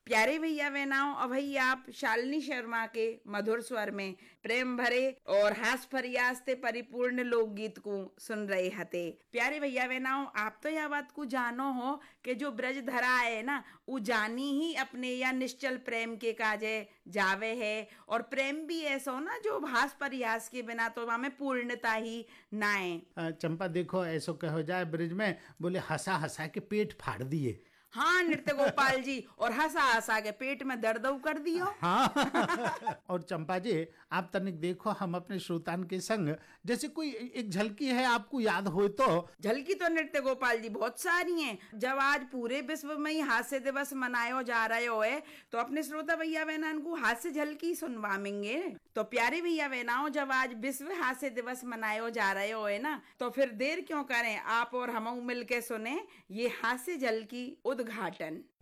प्यारे भैया बहनाओं, अभी आप शालिनी शर्मा के मधुर स्वर में प्रेम भरे और हास फरियाज से परिपूर्ण लोकगीत को सुन रहे हते। प्यारे भैया बहनाओं, आप तो यह बात को जानो हो कि जो ब्रज धरा है ना, वो जानी ही अपने या निश्चल प्रेम के काजे जावे है। और प्रेम भी ऐसा हो ना जो हास फरियाज के बिना तो हमें पूर्णता ही ना है। चंपा देखो, ऐसो कहो जाए ब्रिज में, बोले हंसा हंसा के पेट फाड़ दिए। हाँ नृत्य गोपाल जी, और हंसा हंसा के पेट में दर्द कर दियो। हाँ। और चंपा जी, आप तनिक देखो, हम अपने श्रोतान के संग जैसे कोई एक झलकी है आपको याद हो तो। झलकी तो नृत्य गोपाल जी बहुत सारी हैं। जब आज पूरे विश्व में ही हास्य दिवस मनायो जा रहे हो है, तो अपने श्रोता भैया बहनान को हास्य झलकी सुनवाएंगे। तो प्यारे भैया बहनाओं, जब आज विश्व हास्य दिवस मनायो जा रहे हो है ना, तो फिर देर क्यों करें, आप और हम मिल के सुने ये हास्य झलकी उद्घाटन।